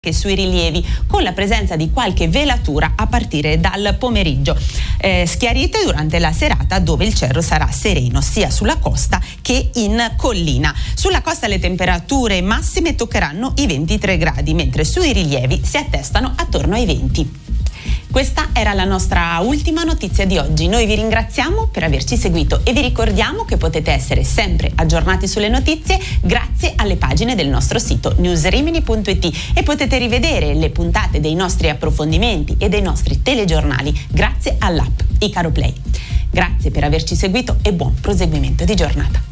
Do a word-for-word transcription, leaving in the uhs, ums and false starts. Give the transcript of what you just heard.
che sui rilievi, con la presenza di qualche velatura a partire dal pomeriggio, eh, schiarite durante la serata, dove il cielo sarà sereno sia sulla costa che in collina. Sulla costa le temperature massime toccheranno i ventitré gradi, mentre sui rilievi si attestano attorno ai venti. Questa era la nostra ultima notizia di oggi. Noi vi ringraziamo per averci seguito e vi ricordiamo che potete essere sempre aggiornati sulle notizie grazie alle pagine del nostro sito news rimini punto it, e potete rivedere le puntate dei nostri approfondimenti e dei nostri telegiornali grazie all'app Icaro Play. Grazie per averci seguito e buon proseguimento di giornata.